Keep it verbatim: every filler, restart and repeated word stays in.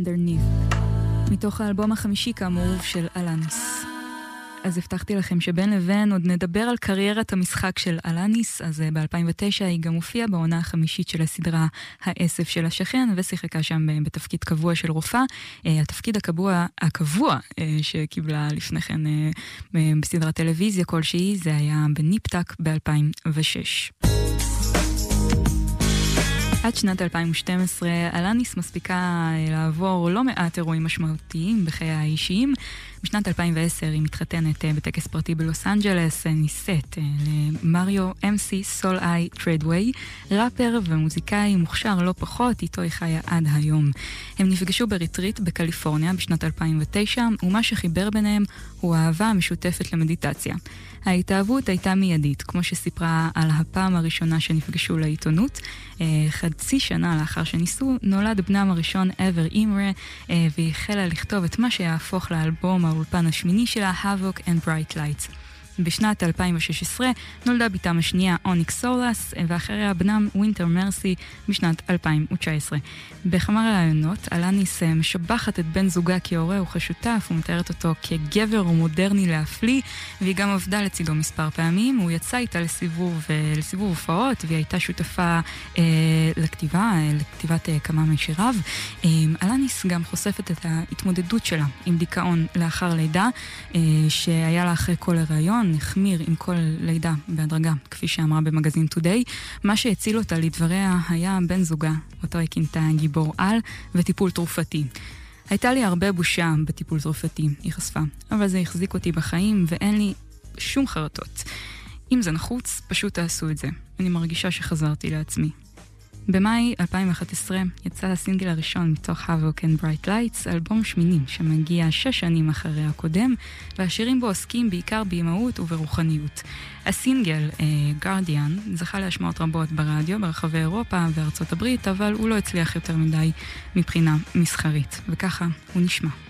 Underneath, מתוך האלבום החמישי כאמור של אלניס. אז הבטחתי לכם שבין לבין עוד נדבר על קריירת המשחק של אלניס, אז ב-אלפיים ותשע היא גם הופיעה בעונה החמישית של הסדרה האסף של השכן, ושיחקה שם בתפקיד קבוע של רופאה. התפקיד הקבוע, הקבוע שקיבלה לפני כן בסדרת טלוויזיה כלשהי, זה היה בניפטק ב-אלפיים ושש. עד שנת אלפיים ושתים עשרה, אלניס מספיקה לעבור לא מעט אירועים משמעותיים בחיי האישיים. בשנת אלפיים ועשר היא מתחתנת בטקס פרטי בלוס אנג'לס, נישאת למריו אם סי סול איי טרדווי, ראפר ומוזיקאי מוכשר לא פחות, איתו היא חיה עד היום. הם נפגשו בריטריט בקליפורניה בשנת אלפיים ותשע, ומה שחיבר ביניהם הוא האהבה המשותפת למדיטציה. ההתאהבות הייתה מיידית, כמו שסיפרה על הפעם הראשונה שנפגשו לעיתונות. חצי שנה לאחר שניסו, נולד בנם הראשון אבר אימרה, והיא החלה לכתוב את מה שיהפוך לאלבום האולפן השמיני שלה, Havoc and Bright Lights. בשנת אלפיים ושש עשרה נולדה ביתם השנייה אוניקס סולאס, ואחריה בנם ווינטר מרסי בשנת אלפיים ותשע עשרה. בכמה ראיונות אלניס משבחת את בן זוגה כהורה וכשותף, ומתארת אותו כגבר ומודרני להפליא, והיא גם עבדה לצידו מספר פעמים. הוא יצא איתה לסיבוב, לסיבוב הופעות, והיא הייתה שותפה אה, לכתיבה, לכתיבת אה, כמה משיריו. אה, אלניס גם חושפת את ההתמודדות שלה עם דיכאון לאחר לידה, אה, שהיה לה אחרי כל הראיון, נחמיר עם כל לידה בהדרגה, כפי שאמרה במגזין טודיי. מה שהציל אותה לדבריה היה בן זוגה, אותו היא כינתה גיבור על, וטיפול תרופתי. הייתה לי הרבה בושה בטיפול תרופתי, היא חשפה, אבל זה החזיק אותי בחיים ואין לי שום חרטות. אם זה נחוץ, פשוט תעשו את זה. אני מרגישה שחזרתי לעצמי. במאי אלפיים ואחת עשרה יצא הסינגל הראשון מתוך Havoc and Bright Lights, אלבום שמיני שמגיע שש שנים אחרי הקודם, והשירים בו עוסקים בעיקר באימהות וברוחניות. הסינגל, Guardian, זכה להשמעות רבות ברדיו ברחבי אירופה וארצות הברית, אבל הוא לא הצליח יותר מדי מבחינה מסחרית, וככה הוא נשמע.